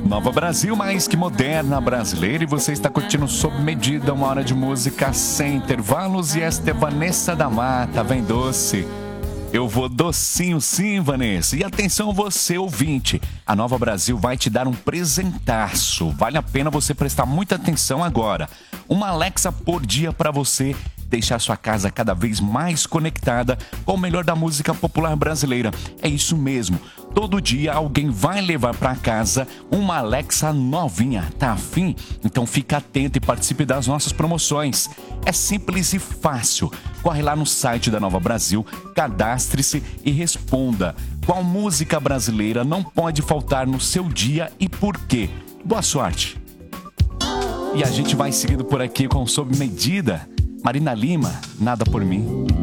Nova Brasil, mais que moderna brasileira, e você está curtindo Sob Medida, uma hora de música sem intervalos. E esta é Vanessa da Mata, vem doce. Eu vou docinho sim, Vanessa. E atenção você, ouvinte, a Nova Brasil vai te dar um presentaço. Vale a pena você prestar muita atenção agora. Uma Alexa por dia para você deixar sua casa cada vez mais conectada com o melhor da música popular brasileira. É isso mesmo. Todo dia alguém vai levar para casa uma Alexa novinha. Tá afim? Então fica atento e participe das nossas promoções. É simples e fácil. Corre lá no site da Nova Brasil, cadastre-se e responda. Qual música brasileira não pode faltar no seu dia e por quê? Boa sorte! E a gente vai seguindo por aqui com Sob Medida. Marina Lima, Nada por Mim.